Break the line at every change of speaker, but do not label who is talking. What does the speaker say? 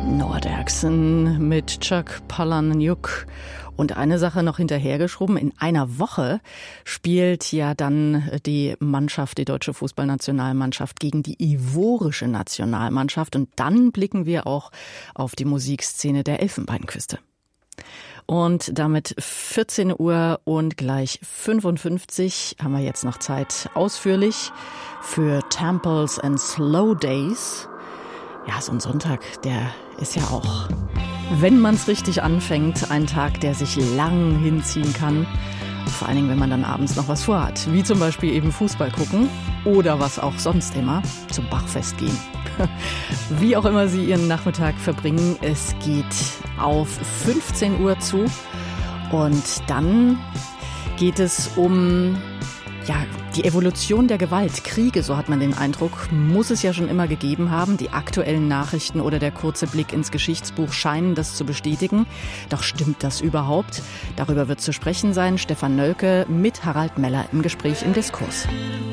Noah Derksen mit Chuck Palahniuk. Und eine Sache noch hinterhergeschoben, in einer Woche spielt ja dann die Mannschaft, die deutsche Fußballnationalmannschaft gegen die ivorische Nationalmannschaft. Und dann blicken wir auch auf die Musikszene der Elfenbeinküste. Und damit 14 Uhr und gleich 55 haben wir jetzt noch Zeit ausführlich für Temples and Slow Days. Ja, so ein Sonntag, der ist ja auch, wenn man es richtig anfängt, ein Tag, der sich lang hinziehen kann. Vor allen Dingen, wenn man dann abends noch was vorhat, wie zum Beispiel eben Fußball gucken oder was auch sonst immer, zum Bachfest gehen. Wie auch immer Sie Ihren Nachmittag verbringen, es geht auf 15 Uhr zu und dann geht es um die Evolution der Gewalt. Kriege, so hat man den Eindruck, muss es ja schon immer gegeben haben. Die aktuellen Nachrichten oder der kurze Blick ins Geschichtsbuch scheinen das zu bestätigen. Doch stimmt das überhaupt? Darüber wird zu sprechen sein. Stefan Nölke mit Harald Meller im Gespräch im Diskurs.